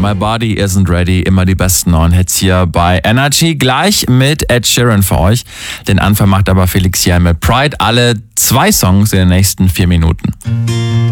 My Body Isn't Ready, immer die besten neuen Hits hier bei Energy. Gleich mit Ed Sheeran für euch. Den Anfang macht aber Felix Jähn mit Pride. Alle 2 Songs in den nächsten 4 Minuten.